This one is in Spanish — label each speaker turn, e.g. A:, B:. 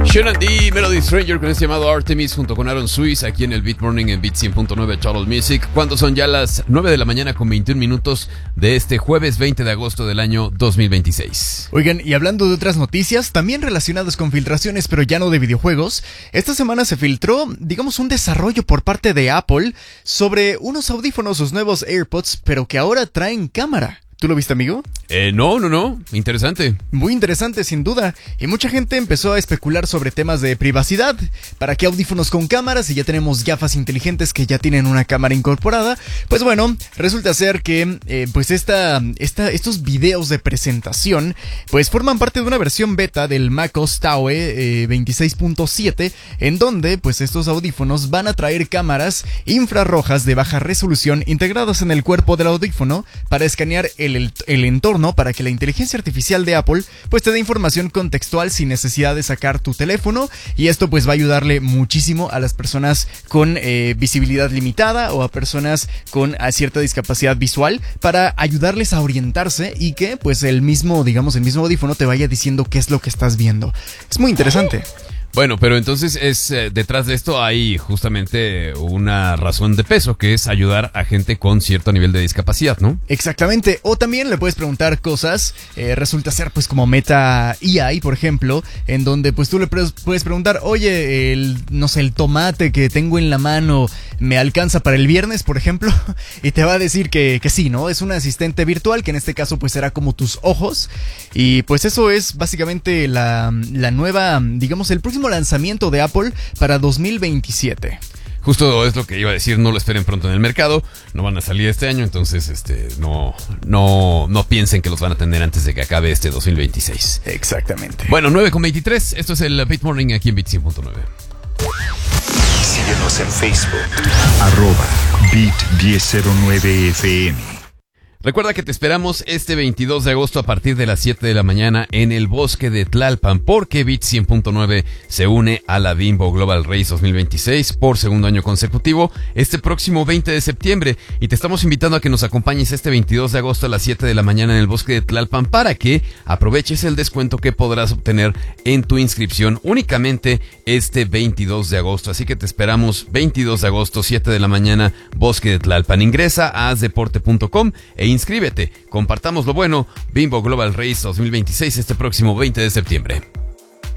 A: Shannon D, Melody Stranger con este llamado Artemis junto con Aaron Swiss aquí en el Beat Morning en Beat 100.9 Total Music, cuando son ya las 9 de la mañana con 21 minutos de este jueves 20 de agosto del año 2026.
B: Oigan, y hablando de otras noticias, también relacionadas con filtraciones, pero ya no de videojuegos, esta semana se filtró, digamos, un desarrollo por parte de Apple sobre unos audífonos, sus nuevos AirPods, pero que ahora traen cámara. ¿Tú lo viste, amigo?
A: No. Interesante.
B: Muy interesante, sin duda. Y mucha gente empezó a especular sobre temas de privacidad. ¿Para qué audífonos con cámaras si ya tenemos gafas inteligentes que ya tienen una cámara incorporada? Pues bueno, resulta ser que estos videos de presentación pues forman parte de una versión beta del macOS Taue 26.7, en donde pues estos audífonos van a traer cámaras infrarrojas de baja resolución integradas en el cuerpo del audífono para escanear el entorno, para que la inteligencia artificial de Apple pues te dé información contextual sin necesidad de sacar tu teléfono, y esto pues va a ayudarle muchísimo a las personas con visibilidad limitada o a personas con cierta discapacidad visual, para ayudarles a orientarse y que pues el mismo audífono te vaya diciendo qué es lo que estás viendo. Es muy interesante.
A: Bueno, pero entonces detrás de esto hay justamente una razón de peso, que es ayudar a gente con cierto nivel de discapacidad, ¿no?
B: Exactamente, o también le puedes preguntar cosas, resulta ser pues como Meta AI, por ejemplo, en donde pues tú le puedes preguntar, oye, el tomate que tengo en la mano, ¿me alcanza para el viernes, por ejemplo? Y te va a decir que sí, ¿no? Es un asistente virtual, que en este caso pues será como tus ojos, y pues eso es básicamente la nueva, digamos, el próximo lanzamiento de Apple para 2027.
A: Justo es lo que iba a decir, no lo esperen pronto en el mercado, no van a salir este año, entonces no piensen que los van a tener antes de que acabe este 2026.
B: Exactamente.
A: Bueno, 9:23, esto es el Beat Morning aquí en Beat 100.9.
C: Síguenos en Facebook, @Beat1009FM.
A: Recuerda que te esperamos este 22 de agosto a partir de las 7 de la mañana en el bosque de Tlalpan, porque Beat 100.9 se une a la Bimbo Global Race 2026 por segundo año consecutivo este próximo 20 de septiembre, y te estamos invitando a que nos acompañes este 22 de agosto a las 7 de la mañana en el bosque de Tlalpan para que aproveches el descuento que podrás obtener en tu inscripción únicamente este 22 de agosto. Así que te esperamos 22 de agosto, 7 de la mañana, bosque de Tlalpan. Ingresa a asdeporte.com e inscríbete. Compartamos lo bueno. Bimbo Global Race 2026 este próximo 20 de septiembre.